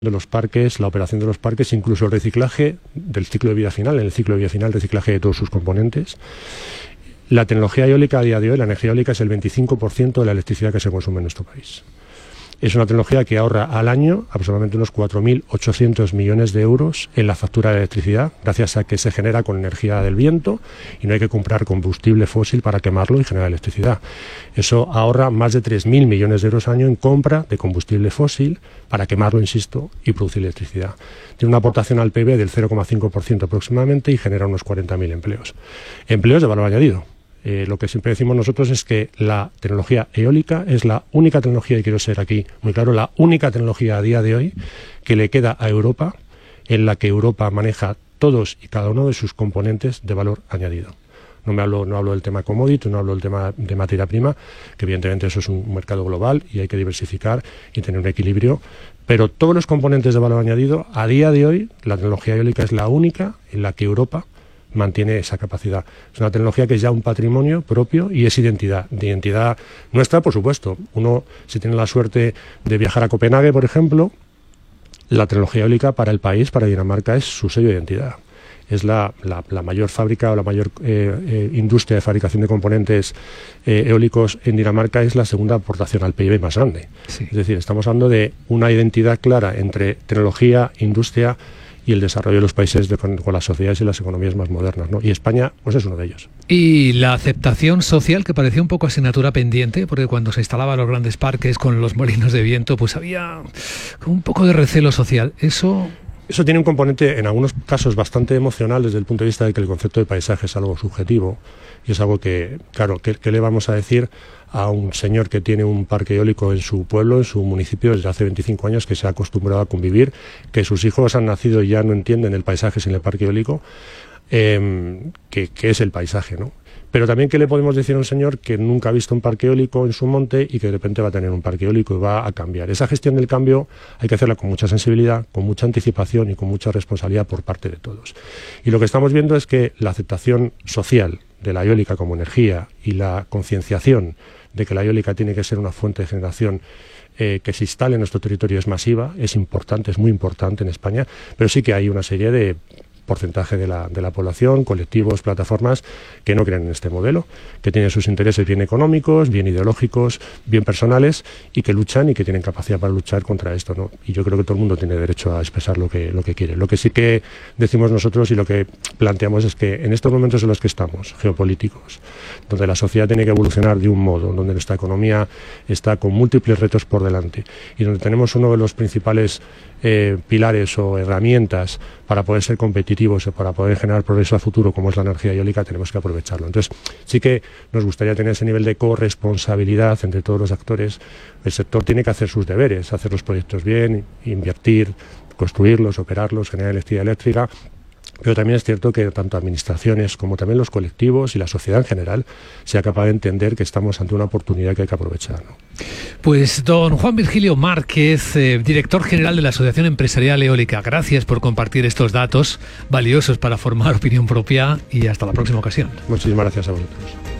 de los parques, la operación de los parques, incluso el reciclaje del ciclo de vida final, en el ciclo de vida final, reciclaje de todos sus componentes. La tecnología eólica a día de hoy, la energía eólica es el 25% de la electricidad que se consume en nuestro país. Es una tecnología que ahorra al año aproximadamente unos 4.800 millones de euros en la factura de electricidad, gracias a que se genera con energía del viento y no hay que comprar combustible fósil para quemarlo y generar electricidad. Eso ahorra más de 3.000 millones de euros al año en compra de combustible fósil para quemarlo, insisto, y producir electricidad. Tiene una aportación al PIB del 0,5% aproximadamente y genera unos 40.000 empleos. Empleos de valor añadido. Lo que siempre decimos nosotros es que la tecnología eólica es la única tecnología, y quiero ser aquí muy claro, la única tecnología a día de hoy que le queda a Europa, en la que Europa maneja todos y cada uno de sus componentes de valor añadido. No hablo del tema commodity, no hablo del tema de materia prima, que evidentemente eso es un mercado global y hay que diversificar y tener un equilibrio, pero todos los componentes de valor añadido, a día de hoy, la tecnología eólica es la única en la que Europa mantiene esa capacidad. Es una tecnología que es ya un patrimonio propio y es identidad. De identidad nuestra, por supuesto. Uno, si tiene la suerte de viajar a Copenhague, por ejemplo, la tecnología eólica para el país, para Dinamarca, es su sello de identidad. Es la mayor fábrica o la mayor industria de fabricación de componentes eólicos en Dinamarca, es la segunda aportación al PIB más grande. Sí. Es decir, estamos hablando de una identidad clara entre tecnología, industria y el desarrollo de los países con las sociedades y las economías más modernas, ¿no? Y España, pues es uno de ellos. Y la aceptación social, que parecía un poco asignatura pendiente, porque cuando se instalaban los grandes parques con los molinos de viento, pues había un poco de recelo social. Eso tiene un componente, en algunos casos, bastante emocional desde el punto de vista de que el concepto de paisaje es algo subjetivo y es algo que, claro, ¿qué le vamos a decir a un señor que tiene un parque eólico en su pueblo, en su municipio, desde hace 25 años, que se ha acostumbrado a convivir, que sus hijos han nacido y ya no entienden el paisaje sin el parque eólico, que es el paisaje, ¿no? Pero también, ¿qué le podemos decir a un señor que nunca ha visto un parque eólico en su monte y que de repente va a tener un parque eólico y va a cambiar? Esa gestión del cambio hay que hacerla con mucha sensibilidad, con mucha anticipación y con mucha responsabilidad por parte de todos. Y lo que estamos viendo es que la aceptación social de la eólica como energía y la concienciación de que la eólica tiene que ser una fuente de generación que se instale en nuestro territorio es masiva, es importante, es muy importante en España, pero sí que hay una serie de porcentaje de la población, colectivos, plataformas que no creen en este modelo, que tienen sus intereses bien económicos, bien ideológicos, bien personales y que luchan y que tienen capacidad para luchar contra esto, ¿no? Y yo creo que todo el mundo tiene derecho a expresar lo que quiere. Lo que sí que decimos nosotros y lo que planteamos es que en estos momentos en los que estamos, geopolíticos, donde la sociedad tiene que evolucionar de un modo, donde nuestra economía está con múltiples retos por delante y donde tenemos uno de los principales pilares o herramientas para poder ser competitivos o para poder generar progreso a futuro, como es la energía eólica, tenemos que aprovecharlo. Entonces, sí que nos gustaría tener ese nivel de corresponsabilidad entre todos los actores. El sector tiene que hacer sus deberes, hacer los proyectos bien, invertir, construirlos, operarlos, generar electricidad eléctrica. Pero también es cierto que tanto administraciones como también los colectivos y la sociedad en general sea capaz de entender que estamos ante una oportunidad que hay que aprovechar, ¿no? Pues don Juan Virgilio Márquez, director general de la Asociación Empresarial Eólica, gracias por compartir estos datos valiosos para formar opinión propia y hasta la próxima ocasión. Muchísimas gracias a vosotros.